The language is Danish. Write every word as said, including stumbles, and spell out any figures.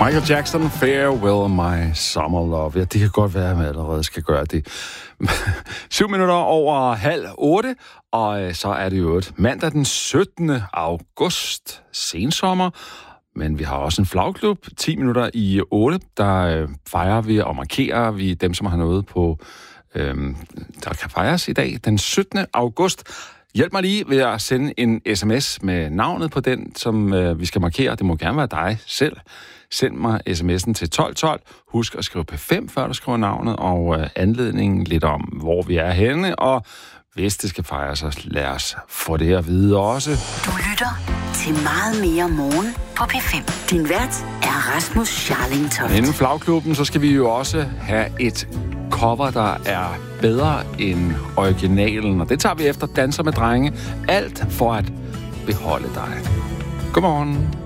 Michael Jackson, Farewell My Summer Love. Ja, det kan godt være, at jeg allerede skal gøre det. Syv minutter over halv otte, og så er det jo et mandag den syttende august, sensommer. Men vi har også en flagklub, ti minutter i otte, der fejrer vi og markerer vi dem, som har noget på, øhm, der kan fejres i dag, den syttende august. Hjælp mig lige ved at sende en sms med navnet på den, som øh, vi skal markere. Det må gerne være dig selv. Send mig sms'en til tolv tolv. Husk at skrive P fem, før du skriver navnet, og øh, anledningen lidt om, hvor vi er henne. Og hvis det skal fejres, så lad os få det at vide også. Du lytter til Meget mere morgen på P fem. Din vært er Rasmus Scharling Toft. Inden flagklubben, så skal vi jo også have et cover, der er bedre end originalen. Og det tager vi efter Danser med drenge. Alt for at beholde dig. Godmorgen.